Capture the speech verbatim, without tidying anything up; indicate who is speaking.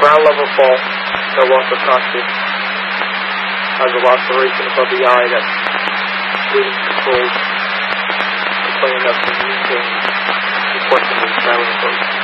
Speaker 1: Ground level fall. No loss of conscious. Has a laceration above the eye that's bleeding controlled. Complaining of some pain. Requesting a silent approach.